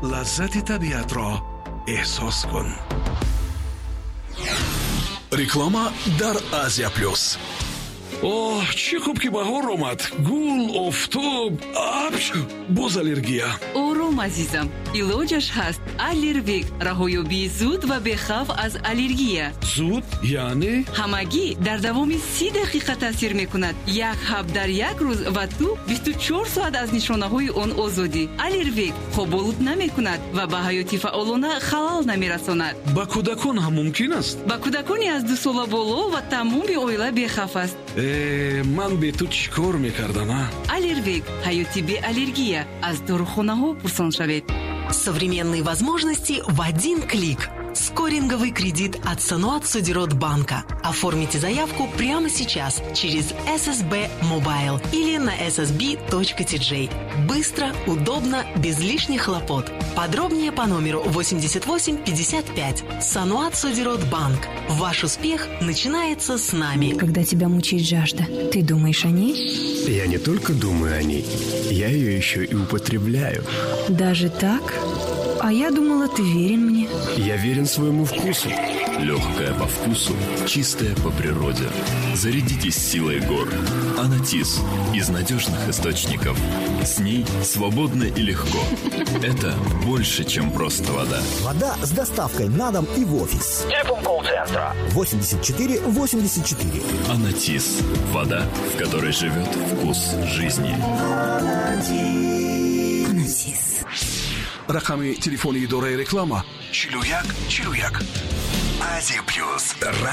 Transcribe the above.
лаззати табиатро эҳсос кун. реклама дар Азия плюс. اوه چی خوب که بهار آمد. گل، آفتاب، ابر، باز аллергия. آروم عزیزم، علاجش هست. آلرویک، رهایابی زود و بخوف از آلرژی. زود یعنی همگی در دوام 30 دقیقه تاثیر میکند. یک حب در یک روز و تو 24 ساعت از نشانه های آن آزادی. آلرویک خوابالود نمیکند و به حیاتی فعالانه خلل نمیرساند. با کودکان هم ممکن است. با کودکانی از 2 سال بالا و تمام عائله بخوف است. من به تو چی کار میکردم؟ Аллервик. Хайоти бе аллергия. Аз дорохонаҳо пурсон шавед. Современные возможности в один клик. Скоринговый кредит от Сануат Содирот банка. Оформите заявку прямо сейчас через SSB Mobile или на ssb.tj. Быстро, удобно, без лишних хлопот. Подробнее по номеру 8855. Сануат Содирот банк. Ваш успех начинается с нами. Когда тебя мучает жажда, ты думаешь о ней? Я не только думаю о ней, я ее еще и употребляю. Даже так? А я думала, ты верен мне. Я верен своему вкусу. Легкая по вкусу, чистая по природе. Зарядитесь силой гор. Анатис из надежных источников. С ней свободно и легко. Это больше, чем просто вода. Вода с доставкой на дом и в офис. Телефон колл-центра 84 84. Анатис. Вода, в которой живет вкус жизни. Анатис. рақами телефони идораи реклама 41 41. Азия плюс.